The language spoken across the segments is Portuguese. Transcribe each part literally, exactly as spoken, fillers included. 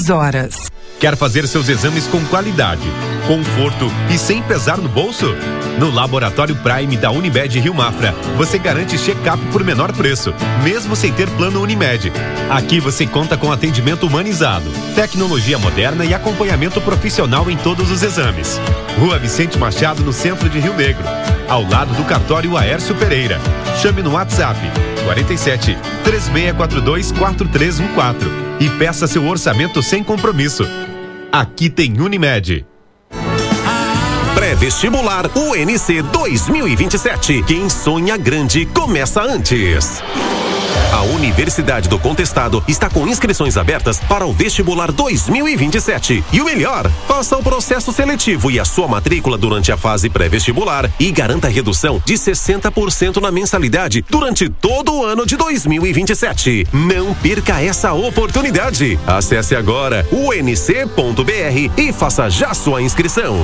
seis horas. Quer fazer seus exames com qualidade, conforto e sem pesar no bolso? No Laboratório Prime da Unimed Rio Mafra, você garante check-up por menor preço, mesmo sem ter plano Unimed. Aqui você conta com atendimento humanizado, tecnologia moderna e acompanhamento profissional em todos os exames. Rua Vicente Machado, no centro de Rio Negro, ao lado do cartório Aércio Pereira. Chame no WhatsApp quarenta e sete, três seis quatro dois, quatro três um quatro e peça seu orçamento sem compromisso. Aqui tem Unimed. Pré-vestibular U N C dois mil e vinte e sete. Quem sonha grande começa antes. A Universidade do Contestado está com inscrições abertas para o vestibular dois mil e vinte e sete. E o melhor, faça o processo seletivo e a sua matrícula durante a fase pré-vestibular e garanta redução de sessenta por cento na mensalidade durante todo o ano de dois mil e vinte e sete. Não perca essa oportunidade. Acesse agora u n c ponto b r e faça já sua inscrição.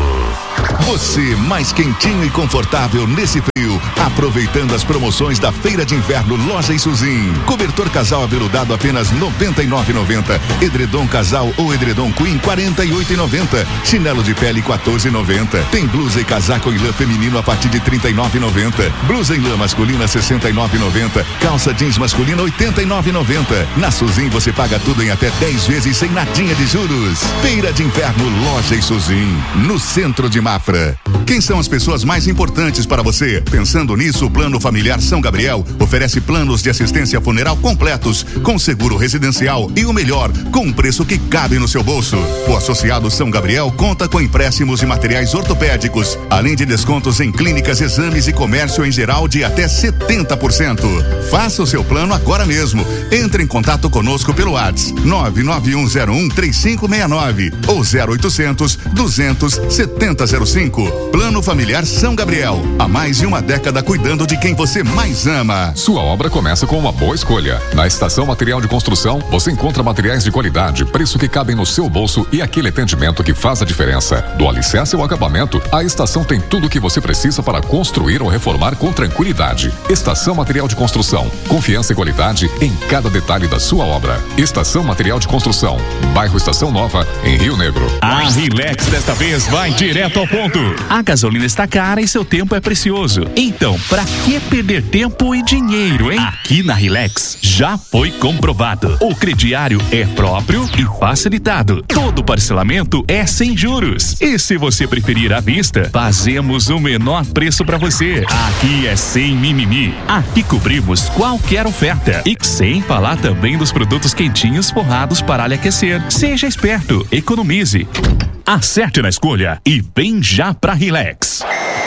Você mais quentinho e confortável nesse frio, aproveitando as promoções da Feira de Inverno Loja Isuzin. Cobertor casal aveludado apenas noventa e nove reais e noventa centavos. Edredom casal ou edredom queen quarenta e oito reais e noventa centavos. Chinelo de pele quatorze reais e noventa centavos. Tem blusa e casaco em lã feminino a partir de trinta e nove reais e noventa centavos. Blusa em lã masculina sessenta e nove reais e noventa centavos. Calça jeans masculina oitenta e nove reais e noventa centavos. Na Suzin você paga tudo em até dez vezes sem nadinha de juros. Feira de Inverno Loja Isuzin, no centro de Mafra. Quem são as pessoas mais importantes para você? Pensando nisso, o Plano Familiar São Gabriel oferece planos de assistência funeral completos, com seguro residencial e o melhor, com um preço que cabe no seu bolso. O associado São Gabriel conta com empréstimos e materiais ortopédicos, além de descontos em clínicas, exames e comércio em geral de até setenta por cento. Faça o seu plano agora mesmo. Entre em contato conosco pelo WhatsApp nove nove um zero um três cinco seis nove ou zero oitocentos, duzentos, setenta zero cinco. Plano Familiar São Gabriel. Há mais de uma década cuidando de quem você mais ama. Sua obra começa com uma boa escolha. Na Estação Material de Construção, você encontra materiais de qualidade, preço que cabem no seu bolso e aquele atendimento que faz a diferença. Do alicerce ao acabamento, a estação tem tudo o que você precisa para construir ou reformar com tranquilidade. Estação Material de Construção. Confiança e qualidade em cada detalhe da sua obra. Estação Material de Construção. Bairro Estação Nova, em Rio Negro. A Rilex desta vez vai direto ao ponto. A gasolina está cara e seu tempo é precioso. Então, pra que perder tempo e dinheiro, hein? Aqui na Rilex já foi comprovado. O crediário é próprio e facilitado. Todo parcelamento é sem juros. E se você preferir à vista, fazemos o menor preço para você. Aqui é sem mimimi. Aqui cobrimos qualquer oferta. E sem falar também dos produtos quentinhos forrados para lhe aquecer. Seja esperto, economize. Acerte na escolha e vem já pra Rilex.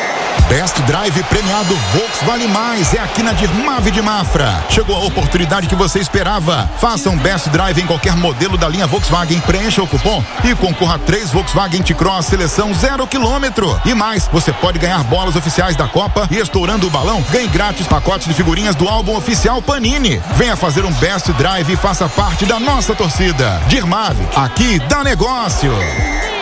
Best Drive premiado Volks Vale Mais é aqui na Dirmave de Mafra. Chegou a oportunidade que você esperava. Faça um Best Drive em qualquer modelo da linha Volkswagen, preencha o cupom e concorra a três Volkswagen T-Cross seleção zero quilômetro. E mais, você pode ganhar bolas oficiais da Copa e, estourando o balão, ganhe grátis pacotes de figurinhas do álbum oficial Panini. Venha fazer um Best Drive e faça parte da nossa torcida. Dirmave, aqui dá negócio.